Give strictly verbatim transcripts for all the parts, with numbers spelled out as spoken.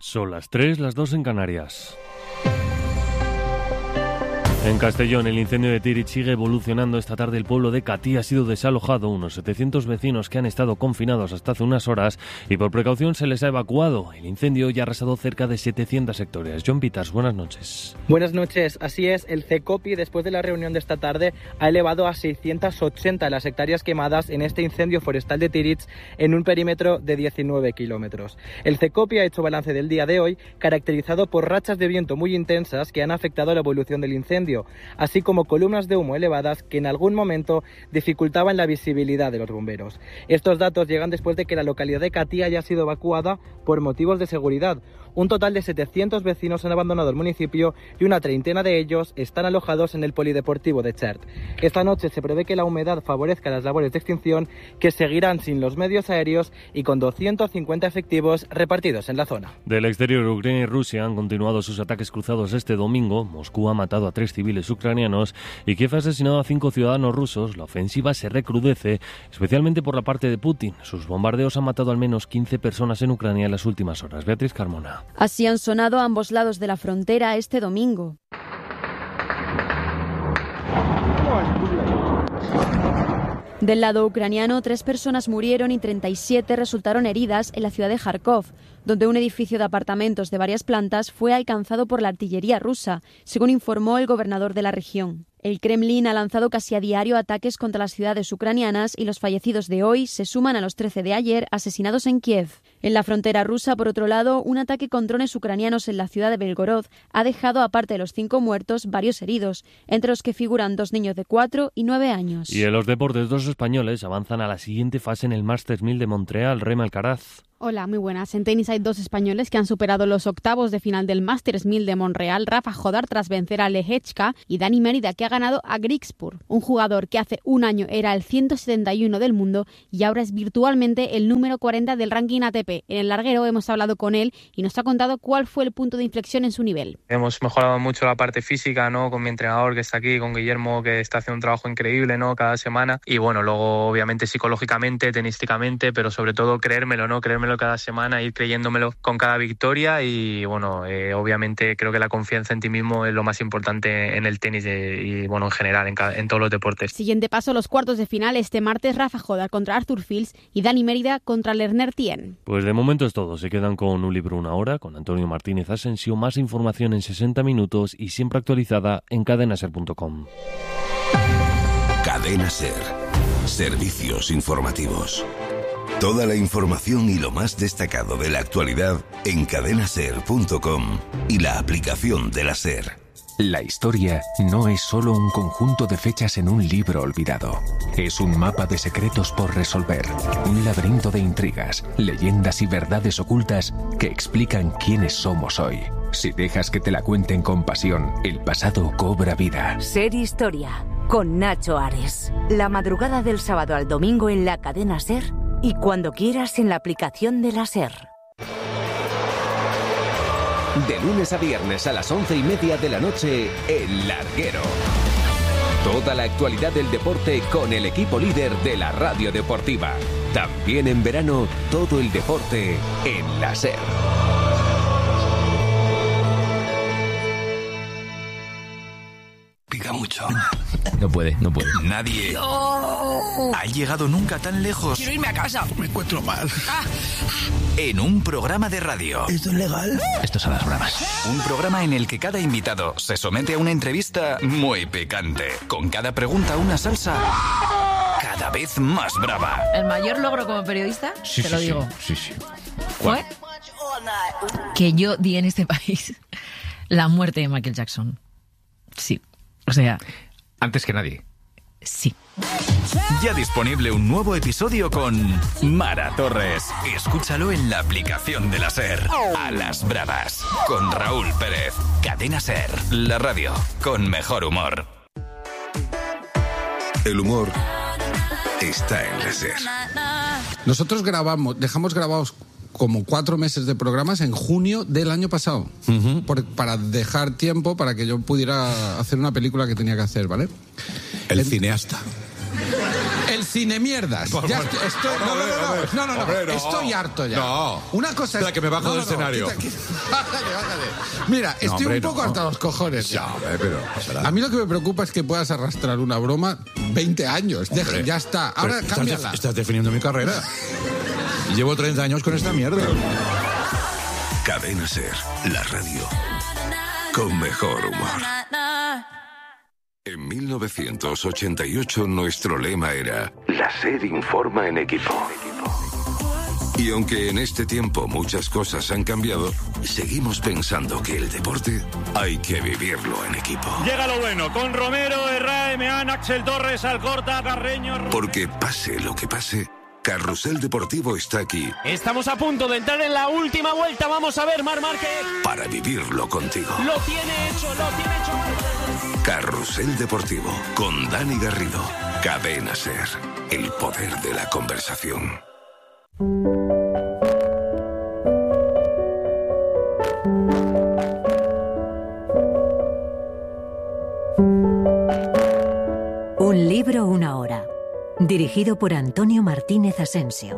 Son las tres, las dos en Canarias. En Castellón, el incendio de Tírig sigue evolucionando. Esta tarde el pueblo de Catí ha sido desalojado. Unos setecientos vecinos que han estado confinados hasta hace unas horas y por precaución se les ha evacuado. El incendio ya ha arrasado cerca de setecientos hectáreas. John Peters, buenas noches. Buenas noches. Así es, el CECOPI, después de la reunión de esta tarde, ha elevado a seiscientas ochenta las hectáreas quemadas en este incendio forestal de Tírig en un perímetro de diecinueve kilómetros. El CECOPI ha hecho balance del día de hoy, caracterizado por rachas de viento muy intensas que han afectado la evolución del incendio, así como columnas de humo elevadas que en algún momento dificultaban la visibilidad de los bomberos. Estos datos llegan después de que la localidad de Catí haya sido evacuada por motivos de seguridad. Un total de setecientos vecinos han abandonado el municipio y una treintena de ellos están alojados en el polideportivo de Chert. Esta noche se prevé que la humedad favorezca las labores de extinción, que seguirán sin los medios aéreos y con doscientos cincuenta efectivos repartidos en la zona. Del exterior, Ucrania y Rusia han continuado sus ataques cruzados este domingo. Moscú ha matado a tres civiles ucranianos y Kiev ha asesinado a cinco ciudadanos rusos. La ofensiva se recrudece, especialmente por la parte de Putin. Sus bombardeos han matado al menos quince personas en Ucrania en las últimas horas. Beatriz Carmona. Así han sonado a ambos lados de la frontera este domingo. Del lado ucraniano, tres personas murieron y treinta y siete resultaron heridas en la ciudad de Kharkov, donde un edificio de apartamentos de varias plantas fue alcanzado por la artillería rusa, según informó el gobernador de la región. El Kremlin ha lanzado casi a diario ataques contra las ciudades ucranianas y los fallecidos de hoy se suman a los trece de ayer asesinados en Kiev. En la frontera rusa, por otro lado, un ataque con drones ucranianos en la ciudad de Belgorod ha dejado, aparte de los cinco muertos, varios heridos, entre los que figuran dos niños de cuatro y nueve años. Y en los deportes, dos españoles avanzan a la siguiente fase en el Masters mil de Montreal. Rema Alcaraz. Hola, muy buenas. En tenis hay dos españoles que han superado los octavos de final del Masters mil de Montreal. Rafa Jodar tras vencer a Lehechka y Dani Mérida, que ha ganado a Grigspur, un jugador que hace un año era el ciento setenta y uno del mundo y ahora es virtualmente el número cuarenta del ranking A T P. En el larguero hemos hablado con él y nos ha contado cuál fue el punto de inflexión en su nivel. Hemos mejorado mucho la parte física, ¿no? Con mi entrenador que está aquí, con Guillermo, que está haciendo un trabajo increíble, ¿no? Cada semana. Y bueno, luego obviamente psicológicamente, tenísticamente, pero sobre todo creérmelo, ¿no? Creérmelo cada semana, ir creyéndomelo con cada victoria y bueno, eh, obviamente creo que la confianza en ti mismo es lo más importante en el tenis de, y bueno, en general, en, cada, en todos los deportes. Siguiente paso, los cuartos de final este martes, Rafa Jodar contra Arthur Fils y Dani Mérida contra Lerner Tien. Pues de momento es todo, se quedan con un libro una hora, con Antonio Martínez Asensio, más información en sesenta minutos y siempre actualizada en cadena ser punto com. Cadena Ser, servicios informativos. Toda la información y lo más destacado de la actualidad en cadena ser punto com y la aplicación de la SER. La historia no es solo un conjunto de fechas en un libro olvidado. Es un mapa de secretos por resolver, un laberinto de intrigas, leyendas y verdades ocultas que explican quiénes somos hoy. Si dejas que te la cuenten con pasión, el pasado cobra vida. Ser Historia, con Nacho Ares. La madrugada del sábado al domingo en la cadena SER y cuando quieras en la aplicación de la SER. De lunes a viernes a las once y media de la noche, El Larguero. Toda la actualidad del deporte con el equipo líder de la radio deportiva. También en verano, todo el deporte en la SER. Pica mucho. No puede, no puede. Nadie no. ha llegado nunca tan lejos. Quiero irme a casa. Me encuentro mal. Ah. En un programa de radio. ¿Esto es legal? Estos son las bravas. Un programa en el que cada invitado se somete a una entrevista muy picante. Con cada pregunta una salsa cada vez más brava. ¿El mayor logro como periodista? Sí, Te sí, lo digo. Sí, sí. ¿Fue? Que yo di en este país la muerte de Michael Jackson. Sí. O sea... Antes que nadie. Sí. Ya disponible un nuevo episodio con Mara Torres. Escúchalo en la aplicación de la SER. A las bravas. Con Raúl Pérez. Cadena SER. La radio con mejor humor. El humor está en la SER. Nosotros grabamos, dejamos grabados como cuatro meses de programas en junio del año pasado, uh-huh. por, para dejar tiempo para que yo pudiera hacer una película que tenía que hacer, ¿vale? El en, cineasta. El cine mierdas. Por Ya favor. estoy, estoy- no, no, no, no, no, no, no, Hombre, no. estoy harto ya. No. Una cosa es Espera, que me bajo no, del no, no, escenario. quita, quita. Bájate, bájate. Mira, estoy hombre, un poco no. hasta los cojones. Ya, hombre, pero no pasa nada. A mí lo que me preocupa es que puedas arrastrar una broma veinte años. Deja, Hombre, ya está. Ahora pero estás cámbiala. de- Estás definiendo mi carrera. Llevo treinta años con esta mierda. Cadena Ser, la radio con mejor humor. En mil novecientos ochenta y ocho nuestro lema era La Ser informa en equipo. Y aunque en este tiempo muchas cosas han cambiado, seguimos pensando que el deporte hay que vivirlo en equipo. Llega lo bueno, con Romero, Herrera, Emeán, Axel Torres, Alcorta, Carreño... Porque pase lo que pase, Carrusel Deportivo está aquí Estamos a punto de entrar en la última vuelta, vamos a ver, Marc Márquez. para vivirlo contigo. Lo tiene hecho, lo tiene hecho. Carrusel Deportivo con Dani Garrido. Cadena Ser, el poder de la conversación. Un libro, una hora. Dirigido por Antonio Martínez Asensio.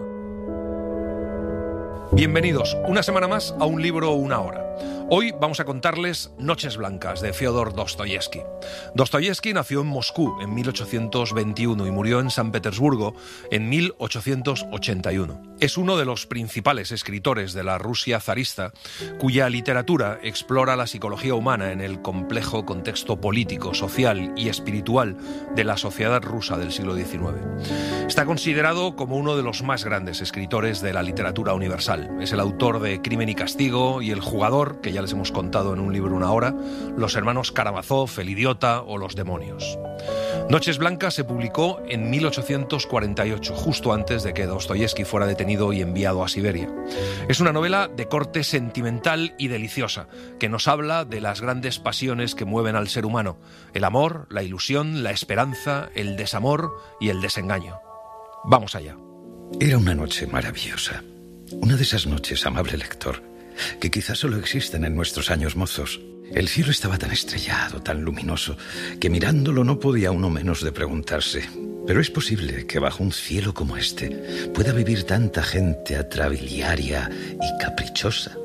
Bienvenidos una semana más a Un libro, una hora. Hoy vamos a contarles Noches Blancas de Fyodor Dostoyevsky. Dostoyevsky nació en Moscú en mil ochocientos veintiuno y murió en San Petersburgo en mil ochocientos ochenta y uno. Es uno de los principales escritores de la Rusia zarista, cuya literatura explora la psicología humana en el complejo contexto político, social y espiritual de la sociedad rusa del siglo diecinueve. Está considerado como uno de los más grandes escritores de la literatura universal. Es el autor de Crimen y Castigo y El Jugador, que ya les hemos contado en Un libro, una hora, Los hermanos Karamazov, El idiota o Los demonios. Noches Blancas se publicó en mil ochocientos cuarenta y ocho, justo antes de que Dostoyevsky fuera detenido y enviado a Siberia. Es una novela de corte sentimental y deliciosa, que nos habla de las grandes pasiones que mueven al ser humano: el amor, la ilusión, la esperanza, el desamor y el desengaño. Vamos allá. Era una noche maravillosa. Una de esas noches, amable lector, que quizás solo existen en nuestros años mozos. El cielo estaba tan estrellado, tan luminoso, que mirándolo no podía uno menos de preguntarse: ¿pero es posible que bajo un cielo como este pueda vivir tanta gente atrabiliaria y caprichosa?